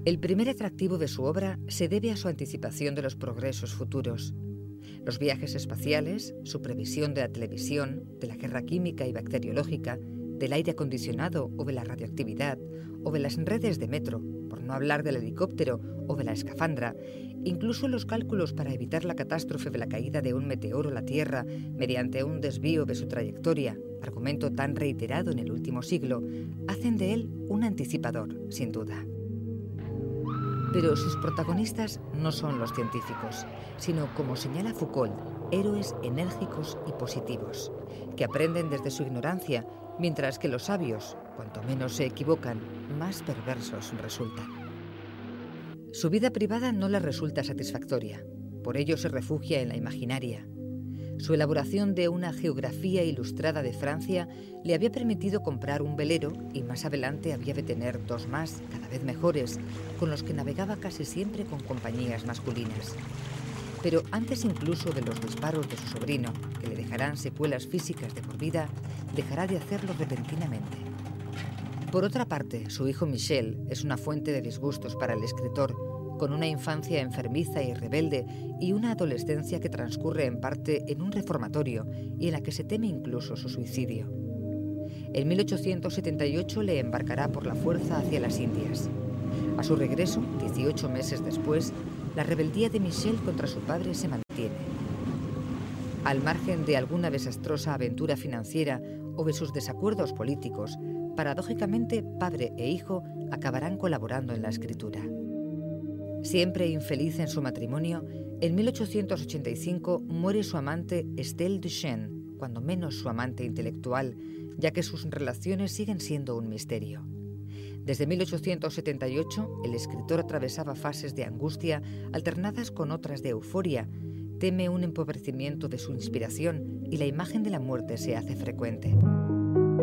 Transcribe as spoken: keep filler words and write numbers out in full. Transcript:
El primer atractivo de su obra se debe a su anticipación de los progresos futuros. Los viajes espaciales, su previsión de la televisión, de la guerra química y bacteriológica, del aire acondicionado o de la radioactividad, o de las redes de metro, por no hablar del helicóptero o de la escafandra, incluso los cálculos para evitar la catástrofe de la caída de un meteoro a la Tierra mediante un desvío de su trayectoria, argumento tan reiterado en el último siglo, hacen de él un anticipador, sin duda. Pero sus protagonistas no son los científicos, sino, como señala Foucault, héroes enérgicos y positivos, que aprenden desde su ignorancia, mientras que los sabios, cuanto menos se equivocan, más perversos resultan. Su vida privada no le resulta satisfactoria, por ello se refugia en la imaginaria. Su elaboración de una geografía ilustrada de Francia le había permitido comprar un velero y más adelante había de tener dos más, cada vez mejores, con los que navegaba casi siempre con compañías masculinas. Pero antes incluso de los disparos de su sobrino, que le dejarán secuelas físicas de por vida, dejará de hacerlo repentinamente. Por otra parte, su hijo Michel es una fuente de disgustos para el escritor, con una infancia enfermiza y rebelde y una adolescencia que transcurre en parte en un reformatorio y en la que se teme incluso su suicidio. En mil ochocientos setenta y ocho le embarcará por la fuerza hacia las Indias. A su regreso, dieciocho meses después, la rebeldía de Michel contra su padre se mantiene. Al margen de alguna desastrosa aventura financiera o de sus desacuerdos políticos, paradójicamente padre e hijo acabarán colaborando en la escritura. Siempre infeliz en su matrimonio, en mil ochocientos ochenta y cinco muere su amante Estelle Duchesne, cuando menos su amante intelectual, ya que sus relaciones siguen siendo un misterio. Desde mil ochocientos setenta y ocho, el escritor atravesaba fases de angustia alternadas con otras de euforia, teme un empobrecimiento de su inspiración y la imagen de la muerte se hace frecuente.